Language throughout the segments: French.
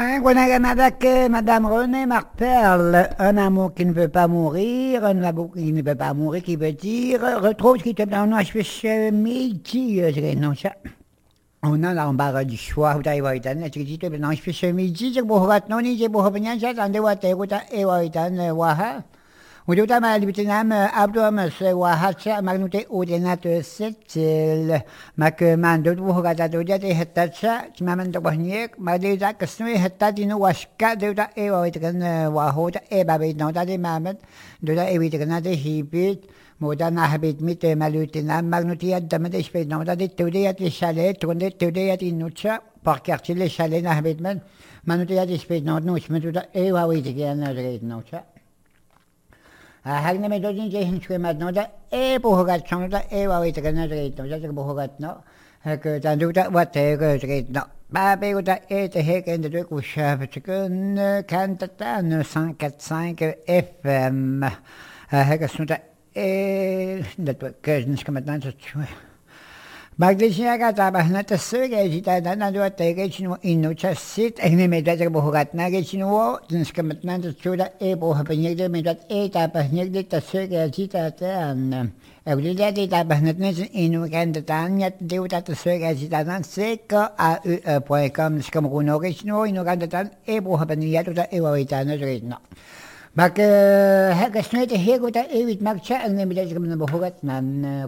Avec Madame Renée Martel, un amour qui ne veut pas mourir, un amour qui ne veut pas mourir, qui veut dire, retrouve ce qui te donne un cheveu midi, non, ça. On a l'embarras du choix, vous avez vu, tu dis, tu non, je fais midi, je bois non, je bois bien, j'attendais, et waha. Uduta malbitinam abdomas wahatsa magnute udenat setil mak mandut buhgata dujat hetatsa maman dobahniek madeza kasme hetatinu waska duta ewitkan wahota ebabit nota de mamet duta ewitkan de hibit moda nahbit mit malutinam magnutiat damade spet nota de tudiat chalet tunde tudiat inutsa par quartier les chalets nahbit man manutiat spet nota nus metuta ewitkan nota Hagname dojin jehin schwemat no da bohogat chong da wawit kana reit no da bohogat no hak dan du da wat reit no ba be da te hek en de ku shaf chikun kan ta 104.5 FM hak sun da dat kezen schwemat dan so Magdalena tabahna tassuga jita dana do tegechino inucha sit ene medat bohogat nagechino tinskamatnan tsuda bohabanyegde medat tabahnyegde tassuga jita tan Eulida tabahnatin inukan tanyat deuta tassuga jita dan seka au.com skamrunogichino inukan tan bohabanyegde ta ewitana retna Bak hagasnete hegota evit magcha anne milajgam bohogat nan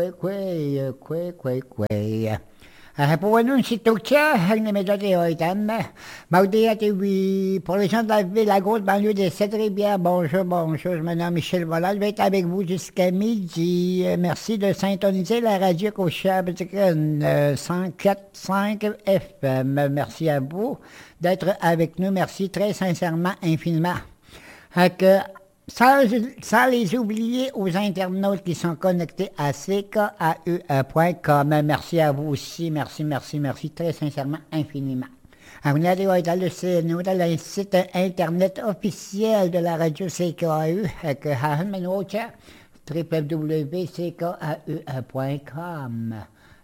kwe Hapoanun situcha hagne medate oitam Magdiati oui pour les gens de la grosse banlieue de Cédric-Bien bonjour madame Michel Volal je vais être avec vous jusqu'à midi merci de syntoniser la radio Cochab 104.5 FM merci à vous d'être avec nous merci très sincèrement infiniment sans les oublier aux internautes qui sont connectés à ckau.com. Merci à vous aussi. Merci, très sincèrement, infiniment. Vous allez dans le site internet officiel de la radio CKAU, www.ckau.com.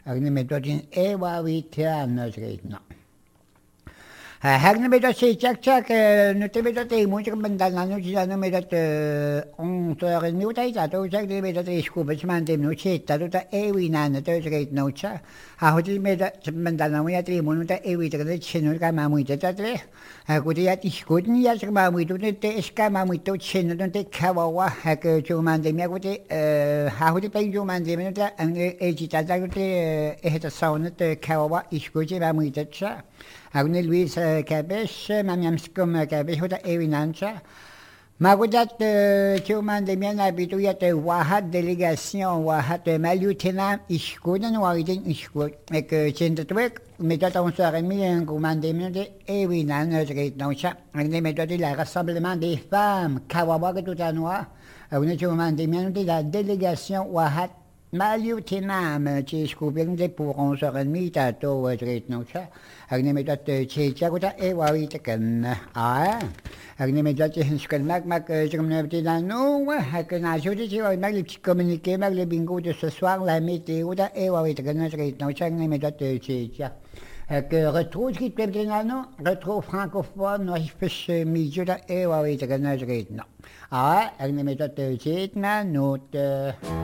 Hagna medat se chak no te medat e mucho bandana no ci danno medat 11h30 utai to chak de medat e scuba smante no ce ta to e winan to chak no cha ha hoti medat bandana mo ya tri mo ta e wita de chenu ka ma mu ta tre ha ko ya ti skut ni ya chak ma mu to te ska ma mu to chenu to te kawa ha ke chu man de mi ko te ha hoti pe chu man de me ta e ci ta ko te e ta sauna te kawa iskut ma mu ta cha Agne Luis Cabeche, Mamiamskum Cabeche, Huda Ewinancha. Magudat Chuman de Mian habituat Wahat délégation, Wahat Malutina, Ishkudan, Waridin Ishkud, et que Chintatwek, méthode 11h30, un commandement de Ewinan, Great Nocha, une méthode de la rassemblement des femmes, Kawawak tout à noir, une Chuman de Mian de la délégation Wahat. Malutinam, ci scoprende pour 11h30, tato, Great Nocha, agnemedat Chichakuta, e Wawitakan. Agnemedat Hinskan Mac, Jumnatilano, Hakanajudi, Mag communiquer, Mag le bingo de ce soir, la météo, et Wawitakan, Great Nocha, agnemedat Chicha. Retrouve qui peut retrouve francophone, je fais milieu, et Wawitakan, Great No. Agnemedat Chitna, note.